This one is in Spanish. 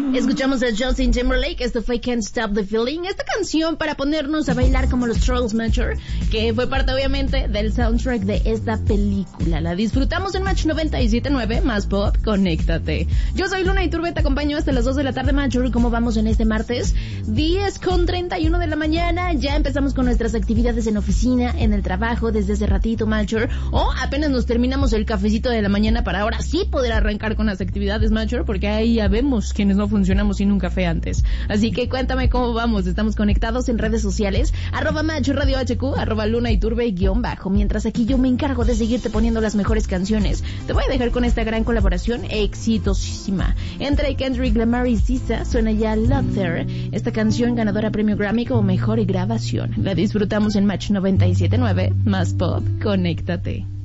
Escuchamos a Justin Timberlake, esto fue Can't Stop the Feeling, esta canción para ponernos a bailar como los Trolls Mature, que fue parte obviamente del soundtrack de esta película. La disfrutamos en Match 97.9, más pop, conéctate. Yo soy Luna Iturbe, te acompaño hasta las 2 de la tarde, Mature. ¿Cómo vamos en este martes? 10:31 de la mañana, ya empezamos con nuestras actividades en oficina, en el trabajo, desde hace ratito, Mature, o apenas nos terminamos el cafecito de la mañana para ahora sí poder arrancar con las actividades, Mature, porque ahí ya vemos quienes no funcionamos sin un café antes. Así que cuéntame cómo vamos. Estamos conectados en redes sociales, @MatchRadioHQ, @LunaIturbe_. Mientras aquí yo me encargo de seguirte poniendo las mejores canciones, te voy a dejar con esta gran colaboración exitosísima entre Kendrick Lamar y SZA. Suena ya Love There, esta canción ganadora premio Grammy como mejor grabación. La disfrutamos en Match 97.9, más pop, conéctate.